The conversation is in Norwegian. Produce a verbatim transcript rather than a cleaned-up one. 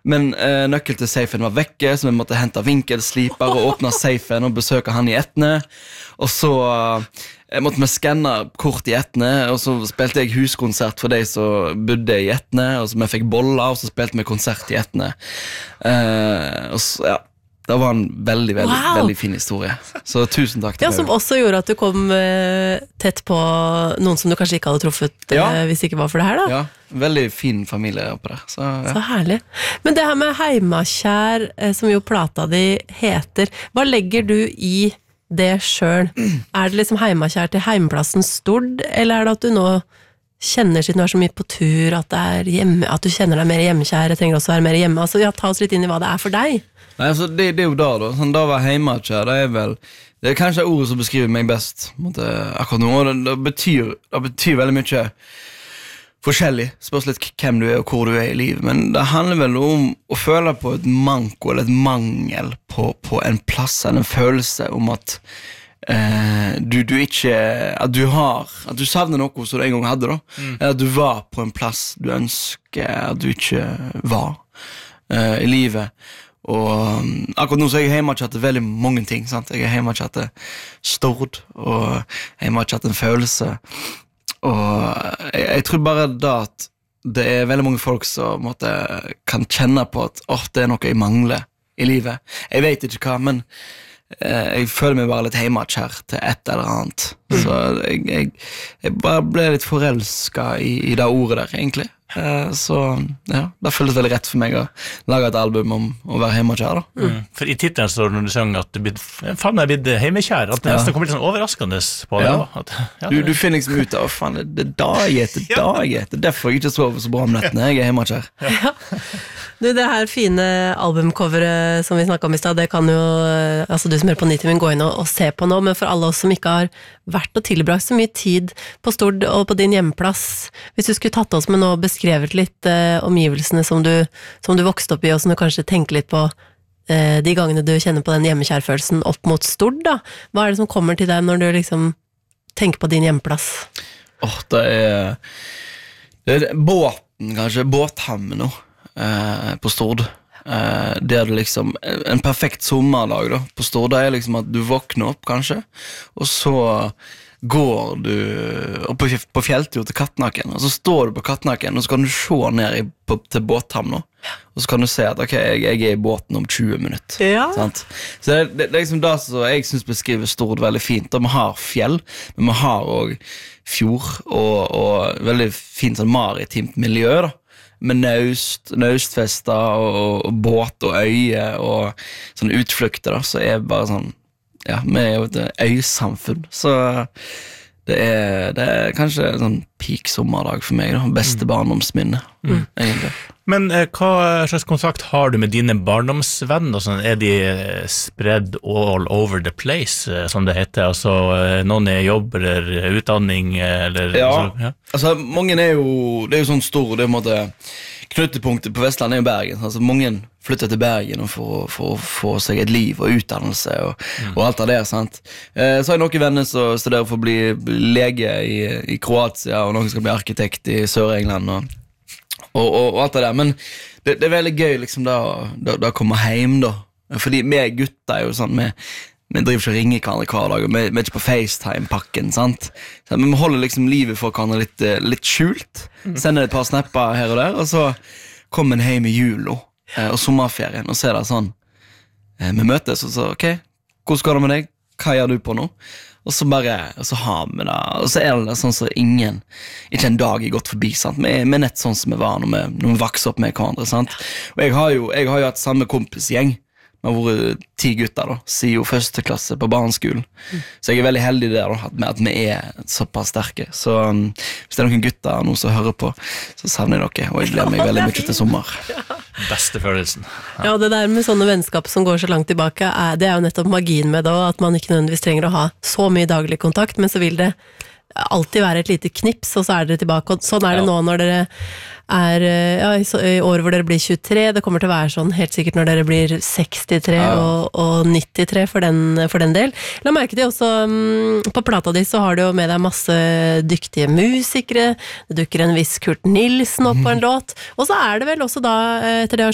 Men eh, nøkkel til safen var vekke, så vi måtte hente vinkelsliper og åpne safen og besøke han i Etne. Og så eh, måtte vi skanne kort i Etne, og så spilte jeg huskonsert for de som bodde i Etne, og så vi fikk boller, og så spilte vi konsert i Etne. Eh, og så, ja. Det var en veldig, veldig, wow. veldig fin historie. Så tusen takk til ja, som også gjorde at du kom eh, tett på noen som du kanskje ikke hadde truffet eh, ja. hvis det ikke var for det her da. Ja, veldig fin familie oppe der. Så, ja. Så herlig. Men det her med heimakjær, eh, som jo plata di heter, hva legger du i det selv? Er det liksom heimakjær til heimplassen Stord, eller er det at du nå kjenner siden du er så mye på tur, at, det er hjemme, at du kjenner deg mer hjemmekjær, jeg trenger også være mer hjemme? Altså, ja, ta oss litt inn i hva det er for deg. Nei, altså, det, det er jo da da, sånn da var heimakjær, det er vel, det er kanskje ordet som beskriver meg best, måtte, akkurat nå, og det, det, betyr, det betyr veldig mye forskjellig, spørs litt hvem du er og hvor du er i livet, men det handler vel om å føle på et manko, eller et mangel på, på en plass, eller en følelse om at eh, du, du ikke, at du har, at du savner noe som du en gang hadde da, mm. eller at du var på en plass du ønsker at du ikke var eh, i livet. Og um, akkurat nå så er jeg heimakjær til veldig mange ting, sant? Jeg er heimakjær til Stord, og heimakjær til en følelse. Og jeg, jeg tror bare da at det er veldig mange folk som måtte, kan kjenne på at oh, det er noe jeg mangler i livet. Jeg vet ikke hva, men eh, jeg føler meg bare litt heimakjær til et eller annet. Mm. Så jeg, jeg, jeg bare ble litt forelsket i, i det ordet der, egentlig. Uh, så ja, det føles veldig rett for meg å lage et album om å være hjemmekjær da. Mm. For i titelen står det når du synger at du blir, faen jeg er blitt hjemmekjær, at det nesten kommer litt sånn overraskende på det. Ja. At, ja, du, du finner liksom ut av, faen, det, det er daget, det er daget, det er derfor jeg ikke sover så bra om nettene, jeg er hjemmekjær. Ja. Du, det her fine albumcoveret som vi snakket om i sted, det kan jo, altså du som hører på Nitimen gå inn og, og se på nå, men for alle oss som ikke har vært og tilbrakt så mye tid på Stord og på din hjemplass, hvis du skulle tatt oss med nå og beskrevet litt eh, omgivelsene som du, som du vokste opp i, og som du kanskje tenker litt på eh, de gangene du kjenner på den hjemmekjærfølelsen opp mot Stord da, hva er det som kommer til deg når du liksom tenker på din hjemplass? Åh, oh, det er, det er båten, kanskje, båthammen nå. Uh, på Stord uh, det er det liksom en perfekt sommerdag da, på Stord, det er liksom at du våkner opp kanskje, og så går du opp på, på fjelltur til Katnaken, og så står du på Katnaken, og så kan du se ned i, på, til båthamn nå, og så kan du se at ok, jeg, jeg er i båten om tjue minutter, ja. sant? Så det, det, det er liksom det som jeg synes beskriver Stord veldig fint, da vi har fjell, men vi har også fjord, og, og veldig fint sånn maritimt miljø da, med naust, naustfester og, og båt og øye og sånne utflukter da, så er det bare sånn, ja, vi er jo et øysamfunn, så det er, det er kanskje en sånn peak sommerdag for meg da, beste barndomsminne, mm. egentlig. Men eh, hva slags kontakt har du med dine barndomsvenner? Sånn, er de spread all over the place, som det heter? Altså, noen er jobb eller utdanning? Eller, ja, så, ja, altså mange er jo, det er jo sånn stor, det er en måte, knutepunktet på Vestlandet er jo Bergen. Altså, mange flytter til Bergen for, for å få seg et liv og utdannelse og, mm. og alt av det, sant? Eh, så har jeg noen venner som studerer for å bli lege i, i Kroatia, og noen skal bli arkitekt i Sør-England, og Og, og, og alt det der, men det, det er veldig gøy liksom da, da, da komme hjem da, fordi vi gutter er jo sånn, vi, vi driver ikke og ringer hverandre hver dag, vi, vi er ikke på FaceTime-pakken, sant? Så vi holder liksom livet for hverandre litt, litt skjult, sender et par snapper her og der, og så kommer en hjem i jul nå, og sommerferien, og så er det sånn, vi møtes, og så, ok, hvordan går det med deg? Hva gjør du på nå? Og så bare, og så har vi det, og så er det sånn så ingen, ikke en dag er gått forbi, sant? Vi er, vi er nett sånn som vi var når vi, når vi vokser opp med hverandre, sant? Og jeg har jo, jeg har jo hatt samme kompisgjeng, vi har vært ti gutter da, siden jo første klasse på barneskolen, mm. så jeg er veldig heldig der da, med at vi er såpass sterke, så um, hvis det er noen gutter nå som hører på, så savner jeg dere, og jeg gleder meg veldig mye til sommer. Beste følelsen. Ja. ja, det der med sånne vennskap som går så langt tilbake, er, det er jo nettopp magien med det, at man ikke nødvendigvis trenger å ha så mye daglig kontakt, men så vil det alltid være et lite knips, og så er dere tilbake, og sånn er det ja. Nå når dere er ja, i år hvor dere blir tjuetre, det kommer til å være sånn helt sikkert når dere blir sekstitre ja. og, og nittitre for den, for den del. La merke til også, um, på plata di så har du jo med deg masse dyktige musikere, det dukker en viss Kurt Nilsen opp på en låt, og så er det vel også da, etter det